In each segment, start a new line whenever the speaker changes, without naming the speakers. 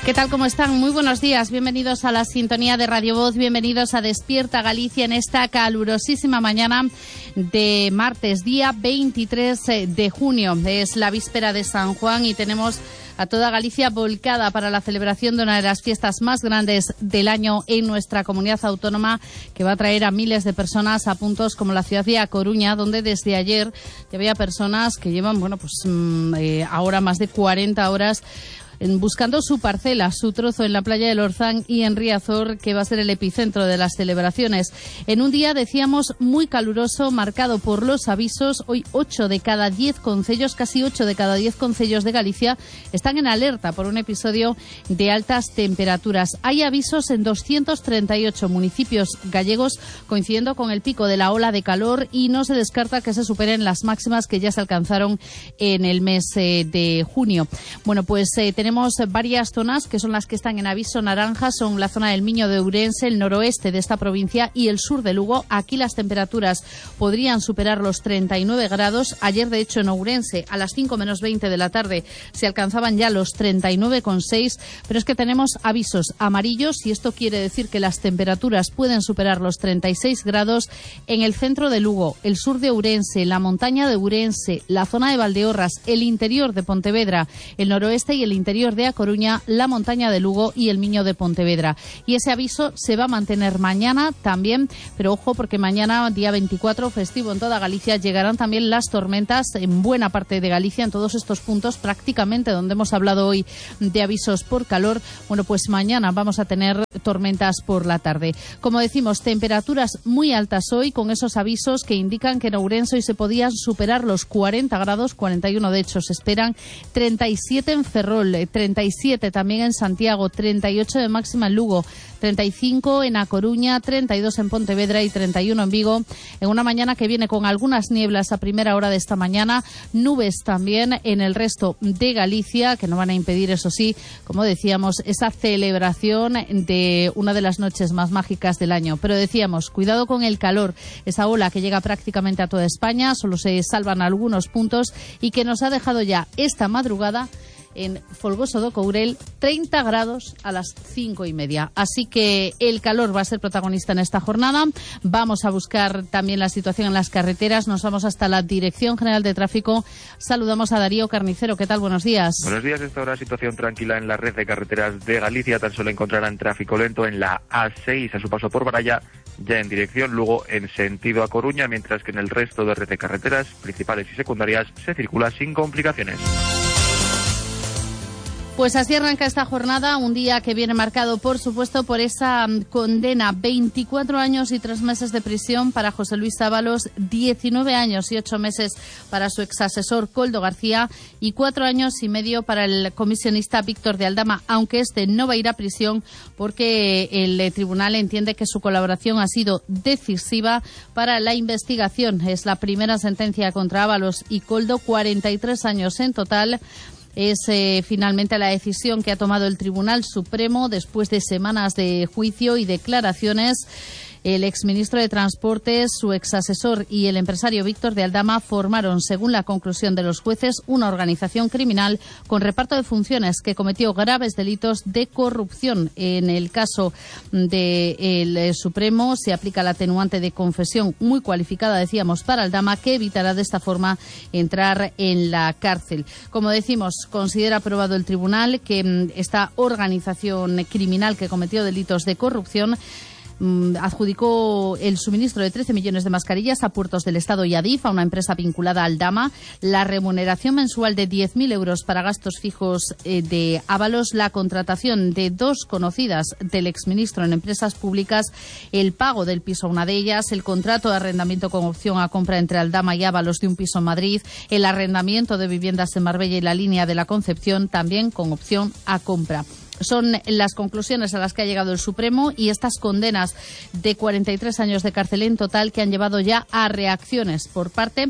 ¿Qué tal? ¿Cómo están? Muy buenos días. Bienvenidos a la sintonía de Radio Voz. Bienvenidos a Despierta Galicia en esta calurosísima mañana de martes, día 23 de junio. Es la víspera de San Juan y tenemos a toda Galicia volcada para la celebración de una de las fiestas más grandes del año en nuestra comunidad autónoma, que va a traer a miles de personas a puntos como la ciudad de A Coruña, donde desde ayer ya había personas que llevan, ahora más de 40 horas buscando su parcela, su trozo en la playa del Orzán y en Riazor, que va a ser el epicentro de las celebraciones. En un día, decíamos, muy caluroso, marcado por los avisos. Hoy 8 de cada 10 concellos, casi 8 de cada 10 concellos de Galicia están en alerta por un episodio de altas temperaturas. Hay avisos en 238 municipios gallegos, coincidiendo con el pico de la ola de calor, y no se descarta que se superen las máximas que ya se alcanzaron en el mes de junio. Bueno, pues tenemos varias zonas que son las que están en aviso naranja. Son la zona del Miño de Ourense, el noroeste de esta provincia y el sur de Lugo. Aquí las temperaturas podrían superar los 39 grados. Ayer, de hecho, en Ourense, a las 5 menos 20 de la tarde, se alcanzaban ya los 39,6. Pero es que tenemos avisos amarillos y esto quiere decir que las temperaturas pueden superar los 36 grados en el centro de Lugo, el sur de Ourense, la montaña de Ourense, la zona de Valdeorras, el interior de Pontevedra, el noroeste y el interior de A Coruña, la montaña de Lugo y el Miño de Pontevedra. Y ese aviso se va a mantener mañana también, pero ojo, porque mañana, día 24, festivo en toda Galicia, llegarán también las tormentas en buena parte de Galicia, en todos estos puntos prácticamente donde hemos hablado hoy de avisos por calor. Bueno, pues mañana vamos a tener tormentas por la tarde. Como decimos, temperaturas muy altas hoy, con esos avisos que indican que en Ourense hoy se podían superar los 40 grados, 41 de hecho se esperan, 37 en Ferrol, 37 también en Santiago, 38 de máxima en Lugo, 35 en A Coruña, 32 en Pontevedra y 31 en Vigo, en una mañana que viene con algunas nieblas a primera hora de esta mañana, nubes también en el resto de Galicia, que no van a impedir, eso sí, como decíamos, esa celebración de una de las noches más mágicas del año. Pero decíamos, cuidado con el calor, esa ola que llega prácticamente a toda España, solo se salvan algunos puntos y que nos ha dejado ya esta madrugada en Folgoso do Courel 30 grados a las 5:30. Así que el calor va a ser protagonista en esta jornada. Vamos a buscar también la situación en las carreteras. Nos vamos hasta la Dirección General de Tráfico. Saludamos a Darío Carnicero. ¿Qué tal? Buenos días.
Buenos días. Esta hora situación tranquila en la red de carreteras de Galicia. Tan solo encontrarán tráfico lento en la A6 a su paso por Baralla, ya en dirección Lugo en sentido A Coruña, mientras que en el resto de red de carreteras principales y secundarias se circula sin complicaciones.
Pues así arranca esta jornada, un día que viene marcado, por supuesto, por esa condena, 24 años y 3 meses de prisión para José Luis Ábalos, 19 años y 8 meses para su exasesor Koldo García y 4 años y medio para el comisionista Víctor de Aldama, aunque este no va a ir a prisión porque el tribunal entiende que su colaboración ha sido decisiva para la investigación. Es la primera sentencia contra Ábalos y Koldo, 43 años en total. Es finalmente la decisión que ha tomado el Tribunal Supremo después de semanas de juicio y declaraciones. El exministro de Transportes, su exasesor y el empresario Víctor de Aldama formaron, según la conclusión de los jueces, una organización criminal con reparto de funciones que cometió graves delitos de corrupción. En el caso del Supremo se aplica la atenuante de confesión muy cualificada, decíamos, para Aldama, que evitará de esta forma entrar en la cárcel. Como decimos, considera aprobado el tribunal que esta organización criminal que cometió delitos de corrupción adjudicó el suministro de 13 millones de mascarillas a Puertos del Estado y Adif, a una empresa vinculada a Aldama, la remuneración mensual de 10.000 euros para gastos fijos de Ábalos, la contratación de 2 conocidas del exministro en empresas públicas, el pago del piso a una de ellas, el contrato de arrendamiento con opción a compra entre Aldama y Ábalos de un piso en Madrid, el arrendamiento de viviendas en Marbella y la línea de la Concepción, también con opción a compra. Son las conclusiones a las que ha llegado el Supremo y estas condenas de 43 años de cárcel en total que han llevado ya a reacciones por parte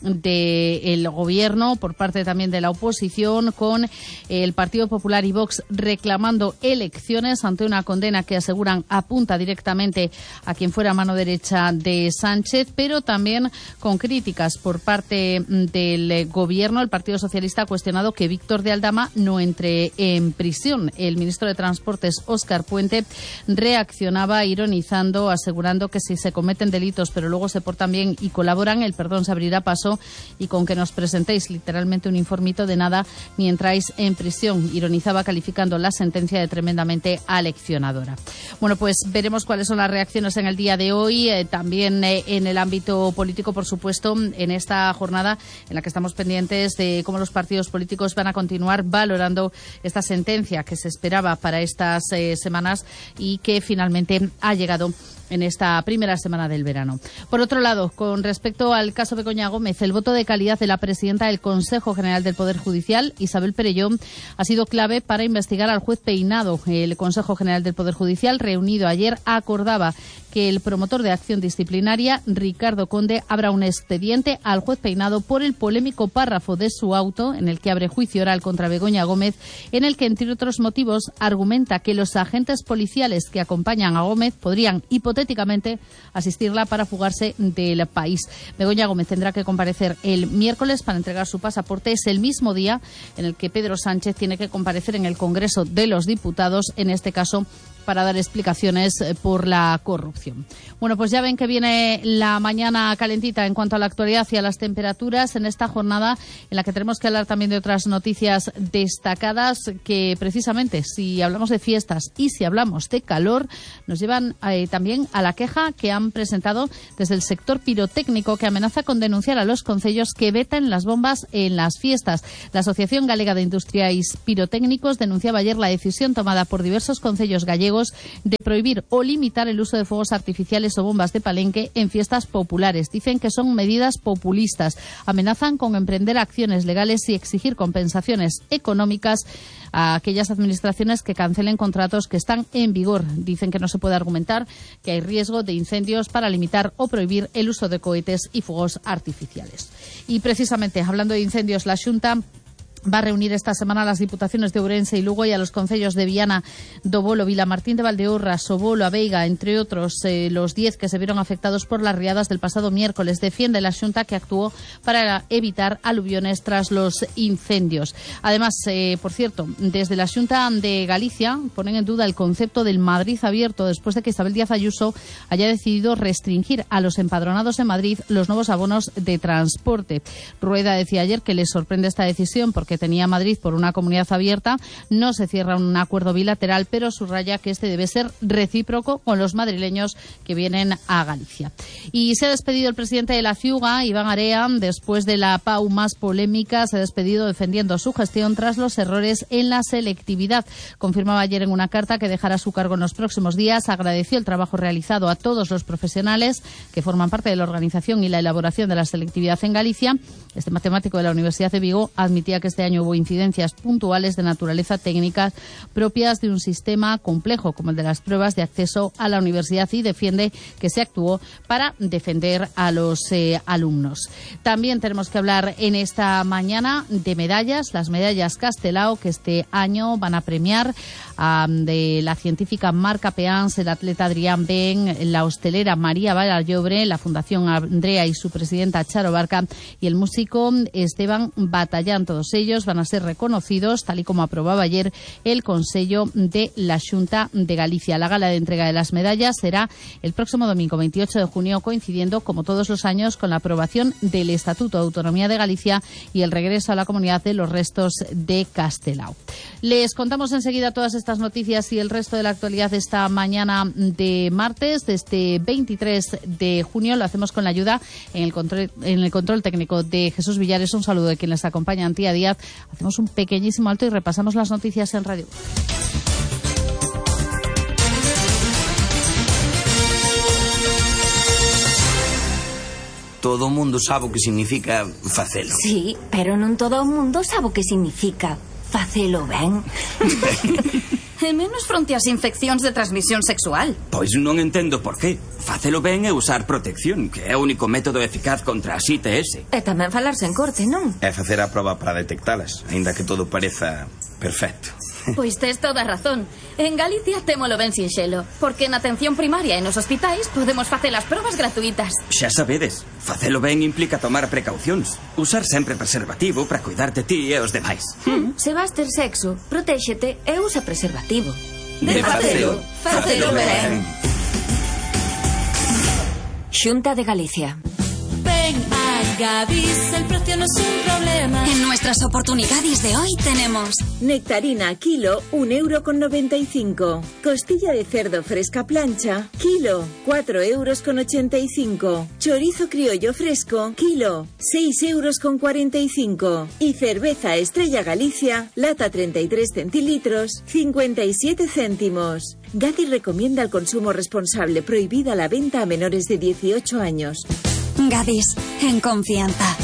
del gobierno por parte también de la oposición, con el Partido Popular y Vox reclamando elecciones ante una condena que aseguran apunta directamente a quien fuera mano derecha de Sánchez, pero también con críticas por parte del gobierno. El Partido Socialista ha cuestionado que Víctor de Aldama no entre en prisión. El ministro de Transportes, Óscar Puente, reaccionaba ironizando, asegurando que si se cometen delitos pero luego se portan bien y colaboran, el perdón se abrirá paso, y con que nos presentéis literalmente un informito de nada ni entráis en prisión. Ironizaba calificando la sentencia de tremendamente aleccionadora. Bueno, pues veremos cuáles son las reacciones en el día de hoy, también en el ámbito político, por supuesto, en esta jornada en la que estamos pendientes de cómo los partidos políticos van a continuar valorando esta sentencia que se esperaba para estas semanas y que finalmente ha llegado en esta primera semana del verano. Por otro lado, con respecto al caso Begoña Gómez, el voto de calidad de la presidenta del Consejo General del Poder Judicial, Isabel Perelló, ha sido clave para investigar al juez Peinado. El Consejo General del Poder Judicial, reunido ayer, acordaba que el promotor de acción disciplinaria, Ricardo Conde, abra un expediente al juez Peinado por el polémico párrafo de su auto en el que abre juicio oral contra Begoña Gómez, en el que, entre otros motivos, argumenta que los agentes policiales que acompañan a Gómez podrían hipotéticamente asistirla para fugarse del país. Begoña Gómez tendrá que comparecer el miércoles para entregar su pasaporte. Es el mismo día en el que Pedro Sánchez tiene que comparecer en el Congreso de los Diputados, en este caso para dar explicaciones por la corrupción. Bueno, pues ya ven que viene la mañana calentita en cuanto a la actualidad y a las temperaturas en esta jornada en la que tenemos que hablar también de otras noticias destacadas que precisamente, si hablamos de fiestas y si hablamos de calor, nos llevan también a la queja que han presentado desde el sector pirotécnico, que amenaza con denunciar a los concellos que vetan las bombas en las fiestas. La Asociación Galega de Industriais Pirotécnicos denunciaba ayer la decisión tomada por diversos concellos gallegos de prohibir o limitar el uso de fuegos artificiales o bombas de palenque en fiestas populares. Dicen que son medidas populistas. Amenazan con emprender acciones legales y exigir compensaciones económicas a aquellas administraciones que cancelen contratos que están en vigor. Dicen que no se puede argumentar que hay riesgo de incendios para limitar o prohibir el uso de cohetes y fuegos artificiales. Y precisamente, hablando de incendios, la Xunta va a reunir esta semana a las diputaciones de Ourense y Lugo y a los concellos de Viana do Bolo, Vilamartín de Valdeorras, Sobolo, Aveiga, entre otros, los 10 que se vieron afectados por las riadas del pasado miércoles. Defiende la Xunta que actuó para evitar aluviones tras los incendios. Además, por cierto, desde la Xunta de Galicia ponen en duda el concepto del Madrid abierto después de que Isabel Díaz Ayuso haya decidido restringir a los empadronados en Madrid los nuevos abonos de transporte. Rueda decía ayer que le sorprende esta decisión porque tenía Madrid por una comunidad abierta. No se cierra un acuerdo bilateral, pero subraya que este debe ser recíproco con los madrileños que vienen a Galicia. Y se ha despedido el presidente de la Ciuga, Iván Area, después de la PAU más polémica. Se ha despedido defendiendo su gestión tras los errores en la selectividad. Confirmaba ayer en una carta que dejará su cargo en los próximos días. Agradeció el trabajo realizado a todos los profesionales que forman parte de la organización y la elaboración de la selectividad en Galicia. Este matemático de la Universidad de Vigo admitía que este año hubo incidencias puntuales de naturaleza técnica propias de un sistema complejo como el de las pruebas de acceso a la universidad, y defiende que se actuó para defender a los alumnos. También tenemos que hablar en esta mañana de medallas, las medallas Castelao, que este año van a premiar de la científica Marca Peans, el atleta Adrián Ben, la hostelera María Valallobre, la Fundación Andrea y su presidenta Charo Barca y el músico Esteban Batallán. Todos ellos van a ser reconocidos, tal y como aprobaba ayer el Consello de la Xunta de Galicia. La gala de entrega de las medallas será el próximo domingo 28 de junio, coincidiendo, como todos los años, con la aprobación del Estatuto de Autonomía de Galicia y el regreso a la comunidad de los restos de Castelao. Les contamos enseguida todas estas noticias y el resto de la actualidad de esta mañana de martes, de este 23 de junio. Lo hacemos con la ayuda en el control técnico de Jesús Villares. Un saludo de quien les acompaña, Antía Díaz. Hacemos un pequeñísimo alto y repasamos las noticias en Radio.
Todo o mundo sabe o que significa facelo.
Sí, pero non todo o mundo sabe o que significa
facelo ben. E menos fronte ás infeccións de transmisión sexual.
Pois non entendo por qué. Facelo ben é usar protección, que é o único método eficaz contra as ITS.
E tamén falarse en corte, non?
É facer a proba para detectalas, aínda que todo pareza perfecto.
Pois tes toda a razón. En Galicia témolo ben sinxelo, porque na atención primaria e nos hospitais podemos facer as probas gratuitas.
Xa sabedes, facelo ben implica tomar precaucións. Usar sempre preservativo para cuidar de ti e os demais.
Se vas ter sexo, protéxete e usa preservativo.
De facelo ben.
Xunta de Galicia.
Ven a Gadis, el precio no es un problema.
En nuestras oportunidades de hoy tenemos
nectarina kilo, 1,95 €. Costilla de cerdo fresca plancha, kilo, 4,85 €. Chorizo criollo fresco, kilo, 6,45 €. Y cerveza Estrella Galicia, lata 33 centilitros, 57 céntimos. Gadis recomienda el consumo responsable, prohibida la venta a menores de 18 años.
Gadis, en confianza.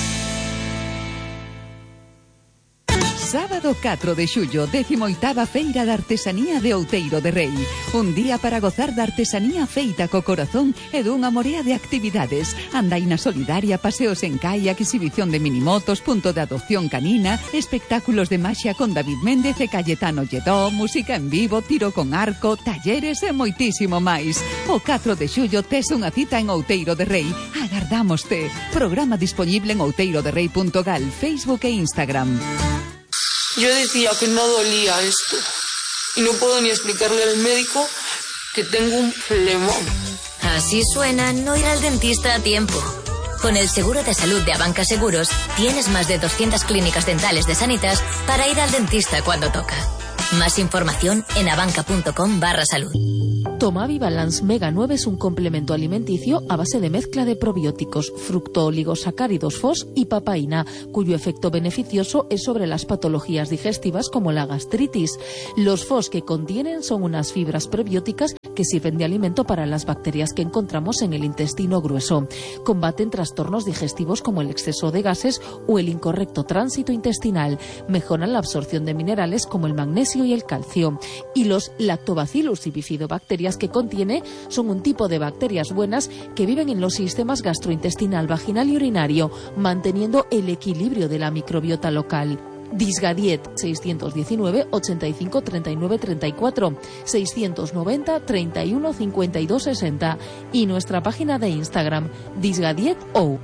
Sábado 4 de xullo, 18ª Feira de Artesanía de Outeiro de Rei. Un día para gozar da artesanía feita co corazón e dunha morea de actividades. Andaina solidaria, paseos en kayak, exhibición de minimotos, punto de adopción canina, espectáculos de maxia con David Méndez e Cayetano Lledó, música en vivo, tiro con arco, talleres e moitísimo máis. O 4 de xullo tes unha cita en Outeiro de Rei. Agardámoste. Programa disponible en outeiroderrei.gal, Facebook e Instagram.
Yo decía que no dolía esto y no puedo ni explicarle al médico que tengo un flemón.
Así suena no ir al dentista a tiempo. Con el seguro de salud de Abanca Seguros tienes más de 200 clínicas dentales de Sanitas para ir al dentista cuando toca. Más información en abanca.com/salud.
Tomavi-Balance Mega 9 es un complemento alimenticio a base de mezcla de probióticos, fructooligosacáridos FOS y papaína, cuyo efecto beneficioso es sobre las patologías digestivas como la gastritis. Los FOS que contienen son unas fibras prebióticas que sirven de alimento para las bacterias que encontramos en el intestino grueso. Combaten trastornos digestivos como el exceso de gases o el incorrecto tránsito intestinal. Mejoran la absorción de minerales como el magnesio y el calcio. Y los lactobacillus y bifidobacterias que contiene son un tipo de bacterias buenas que viven en los sistemas gastrointestinal, vaginal y urinario, manteniendo el equilibrio de la microbiota local. Disgadiet 619 85 39 34 690 31 52 60 y nuestra página de Instagram Disgadiet.ou.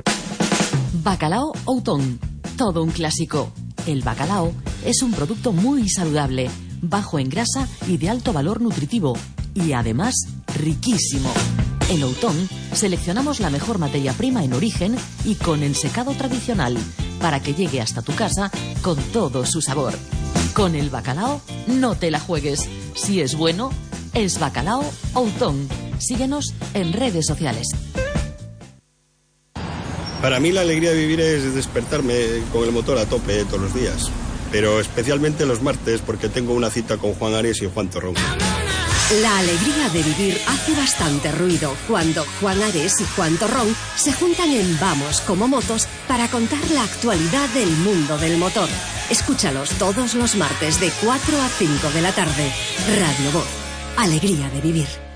Bacalao Outón, todo un clásico. El bacalao es un producto muy saludable, bajo en grasa y de alto valor nutritivo y además riquísimo. En Outón seleccionamos la mejor materia prima en origen y con ensecado tradicional para que llegue hasta tu casa con todo su sabor. Con el bacalao no te la juegues. Si es bueno, es Bacalao Outón. Síguenos en redes sociales.
Para mí la alegría de vivir es despertarme con el motor a tope todos los días, pero especialmente los martes porque tengo una cita con Juan Ares y Juan Torrón.
La alegría de vivir hace bastante ruido cuando Juan Ares y Juan Torrón se juntan en Vamos como Motos para contar la actualidad del mundo del motor. Escúchalos todos los martes de 4 a 5 de la tarde. Radio Voz. Alegría de vivir.